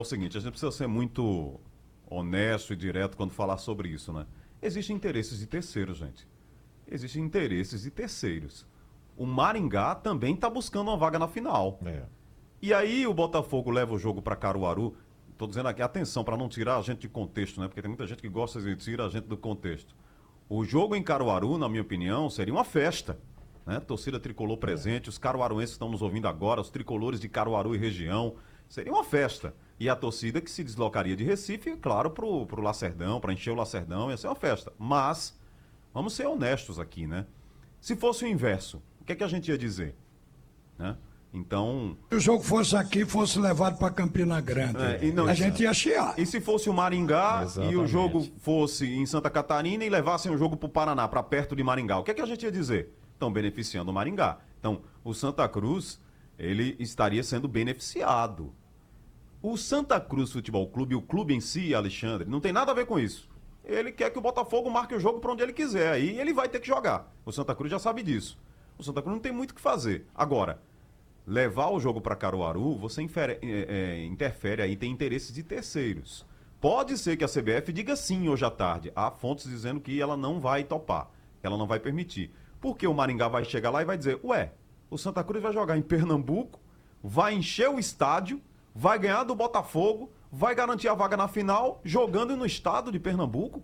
o seguinte, a gente precisa ser muito honesto e direto quando falar sobre isso, né? Existem interesses de terceiros, gente. Existem interesses de terceiros. O Maringá também está buscando uma vaga na final. E aí o Botafogo leva o jogo para Caruaru. Estou dizendo aqui, atenção, para não tirar a gente de contexto, né? Porque tem muita gente que gosta de tirar a gente do contexto. O jogo em Caruaru, na minha opinião, seria uma festa, né? Torcida tricolor presente, os caruaruenses estão nos ouvindo agora, os tricolores de Caruaru e região. Seria uma festa. E a torcida que se deslocaria de Recife, claro, pro Lacerdão, para encher o Lacerdão, ia ser uma festa. Mas, vamos ser honestos aqui, né? Se fosse o inverso, o que é que a gente ia dizer? Né? Então... Se o jogo fosse aqui, fosse levado para Campina Grande, a gente ia chiar. E se fosse o Maringá e o jogo fosse em Santa Catarina e levassem o jogo para o Paraná, para perto de Maringá, o que é que a gente ia dizer? Estão beneficiando o Maringá. Então, o Santa Cruz, ele estaria sendo beneficiado. O Santa Cruz Futebol Clube, o clube em si, Alexandre, não tem nada a ver com isso. Ele quer que o Botafogo marque o jogo para onde ele quiser, aí ele vai ter que jogar. O Santa Cruz já sabe disso. O Santa Cruz não tem muito o que fazer. Agora, levar o jogo para Caruaru, você interfere aí, tem interesses de terceiros. Pode ser que a CBF diga sim hoje à tarde. Há fontes dizendo que ela não vai topar, ela não vai permitir. Porque o Maringá vai chegar lá e vai dizer, ué, o Santa Cruz vai jogar em Pernambuco, vai encher o estádio, vai ganhar do Botafogo, vai garantir a vaga na final, jogando no estado de Pernambuco.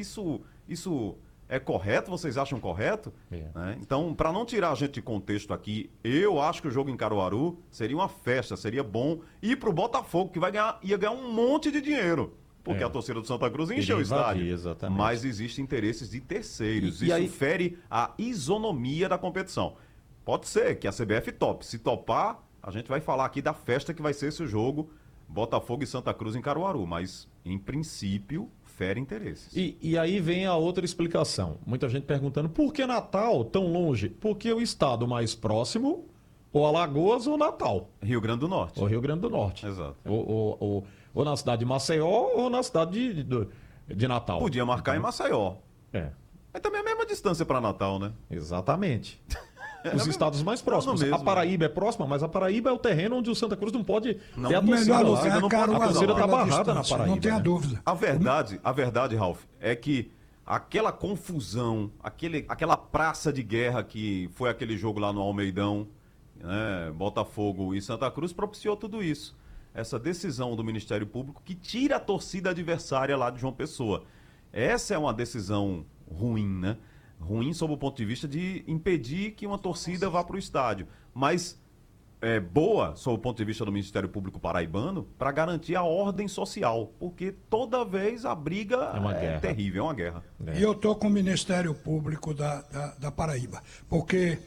Isso é correto? Vocês acham correto? Né? Então, para não tirar a gente de contexto aqui, eu acho que o jogo em Caruaru seria uma festa, seria bom. E pro Botafogo, que ia ganhar um monte de dinheiro. Porque a torcida do Santa Cruz encheu o estádio. Exatamente. Mas existem interesses de terceiros. Isso aí... fere a isonomia da competição. Pode ser que a CBF tope. Se topar, a gente vai falar aqui da festa que vai ser esse jogo Botafogo e Santa Cruz em Caruaru. Mas, em princípio, fere interesses. E aí vem a outra explicação. Muita gente perguntando, por que Natal tão longe? Porque o estado mais próximo, ou Alagoas ou Natal. Rio Grande do Norte. Ou Rio Grande do Norte. Exato. Ou na cidade de Maceió ou na cidade de Natal. Podia marcar em Maceió. É também a mesma distância para Natal, né? Exatamente. Os estados mais próximos. A Paraíba é próxima, mas a Paraíba é o terreno onde o Santa Cruz não pode ter a torcida lá. A torcida está barrada na Paraíba. Não tenha dúvida. A verdade, Ralf, é que aquela confusão, aquela praça de guerra que foi aquele jogo lá no Almeidão, né, Botafogo e Santa Cruz, propiciou tudo isso. Essa decisão do Ministério Público que tira a torcida adversária lá de João Pessoa. Essa é uma decisão ruim, né? Ruim sob o ponto de vista de impedir que uma torcida vá para o estádio. Mas boa sob o ponto de vista do Ministério Público paraibano para garantir a ordem social. Porque toda vez a briga é terrível, é uma guerra. E eu estou com o Ministério Público da Paraíba. Porque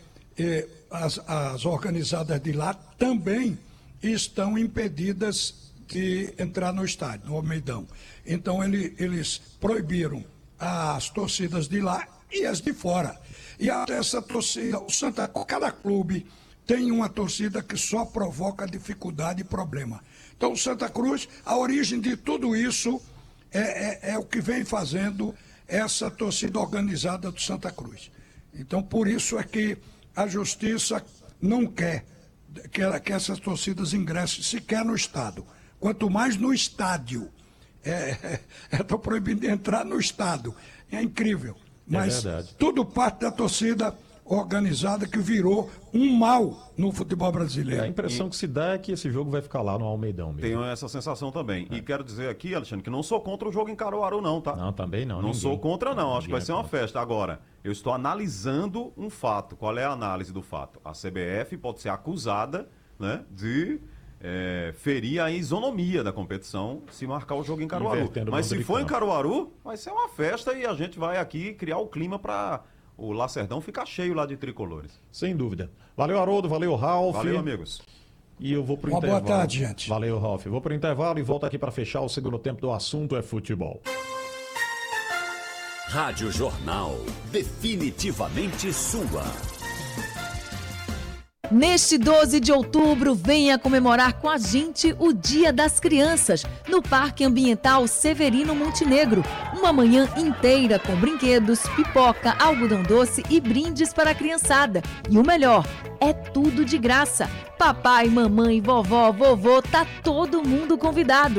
as organizadas de lá também estão impedidas de entrar no estádio, no Almeidão. Então eles proibiram as torcidas de lá e as de fora. E essa torcida, cada clube tem uma torcida que só provoca dificuldade e problema. Então o Santa Cruz, a origem de tudo isso é o que vem fazendo essa torcida organizada do Santa Cruz. Então por isso é que a justiça não quer que essas torcidas ingressem sequer no estado. Quanto mais no estádio. Estou proibindo de entrar no estado. É incrível. Mas tudo parte da torcida organizada que virou um mal no futebol brasileiro. A impressão que se dá é que esse jogo vai ficar lá no Almeidão mesmo. Tenho essa sensação também. E quero dizer aqui, Alexandre, que não sou contra o jogo em Caruaru não, tá? Não, também não. Não sou contra não, acho que vai ser uma festa. Agora, eu estou analisando um fato. Qual é a análise do fato? A CBF pode ser acusada, né, de ferir a isonomia da competição se marcar o jogo em Caruaru. Mas se for em Caruaru, vai ser uma festa e a gente vai aqui criar o clima para o Lacerdão ficar cheio lá de tricolores. Sem dúvida. Valeu, Haroldo, valeu, Ralf. Valeu, amigos. E eu vou pro intervalo. Boa tarde, gente. Valeu, Ralf. Vou pro intervalo e volto aqui para fechar o segundo tempo do assunto é futebol. Rádio Jornal, definitivamente sua. Neste 12 de outubro, venha comemorar com a gente o Dia das Crianças, no Parque Ambiental Severino Montenegro. Uma manhã inteira com brinquedos, pipoca, algodão doce e brindes para a criançada. E o melhor, é tudo de graça. Papai, mamãe, vovó, vovô, tá todo mundo convidado.